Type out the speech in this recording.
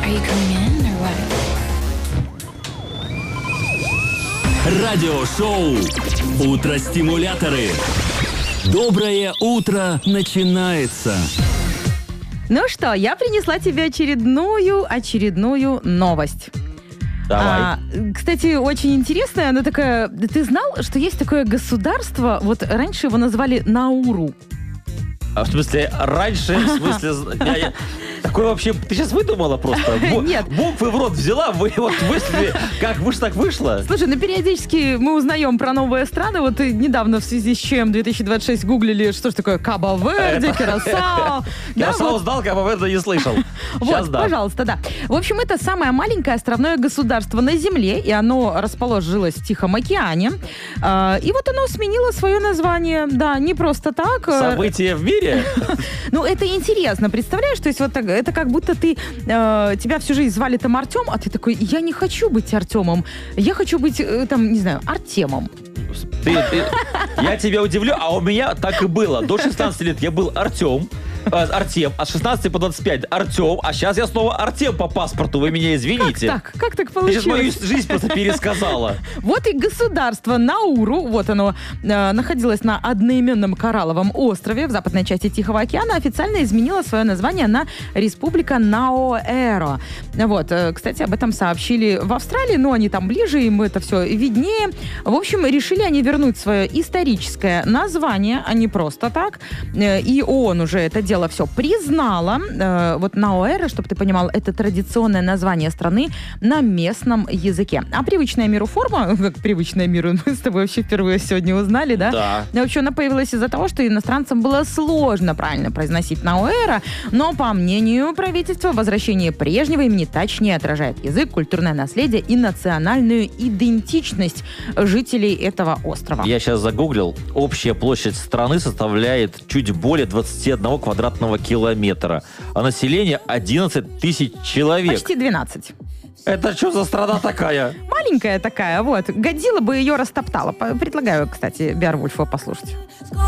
Are you coming in or what? Радиошоу «Утро-стимуляторы». Доброе утро начинается. Ну что, я принесла тебе очередную новость. Давай. Кстати, очень интересная, она такая... Ты знал, что есть такое государство, вот раньше его назвали Науру? А в смысле, раньше, в смысле... Такое вообще... Ты сейчас выдумала просто? Нет. Буквы в рот взяла, вы вот мысли... Как так вышло? Слушай, периодически мы узнаем про новые страны. Вот недавно в связи с чем 2026 гуглили, что же такое Кабо-Верде, Кюрасао. Кюрасао знал, Кабо-Верде не слышал. Сейчас Вот, да. пожалуйста, да. В общем, это самое маленькое островное государство на Земле, и оно расположилось в Тихом океане. И вот оно сменило свое название. Да, не просто так. События в мире? Ну, это интересно. Представляешь, то есть вот так, это как будто тебя всю жизнь звали там Артем, а ты такой, я не хочу быть Артемом, я хочу быть, там, не знаю, Артемом. Я тебя удивлю, а у меня так и было. До 16 лет я был Артем, от 16 по 25 Артем, а сейчас я снова Артем по паспорту, вы меня извините. Как так Ты получилось? сейчас мою жизнь просто пересказала. Вот и государство Науру, вот оно, находилось на одноименном коралловом острове в западной части Тихого океана, официально изменило свое название на Республика Наоэро. Вот, кстати, об этом сообщили в Австралии, но они там ближе, им это все виднее. В общем, решили они вернуть свое историческое название, а не просто так. И ООН уже это дело все признала. Вот Наоэро, чтобы ты понимал, это традиционное название страны на местном языке. А привычная миру форма, как привычная миру, мы с тобой вообще впервые сегодня узнали, да? Да. Вообще она появилась из-за того, что иностранцам было сложно правильно произносить Наоэро, но, по мнению правительства, возвращение прежнего имени точнее отражает язык, культурное наследие и национальную идентичность жителей этого острова. Я сейчас загуглил. Общая площадь страны составляет чуть более 21 квадратного километра, а население 11 тысяч человек. Почти 12. Это что за страна такая? Маленькая такая, вот. Годзилла бы ее растоптала. Предлагаю, кстати, Беовульфа послушать.